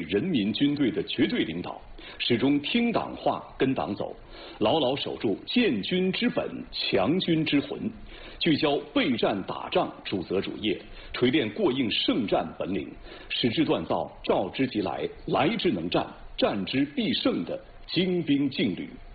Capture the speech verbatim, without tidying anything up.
人民军队的绝对领导，始终听党话、跟党走，牢牢守住建军之本、强军之魂，聚焦备战打仗主责主业，锤炼过硬胜战本领，使之锻造召之即来、来之能战、战之必胜的精兵劲旅。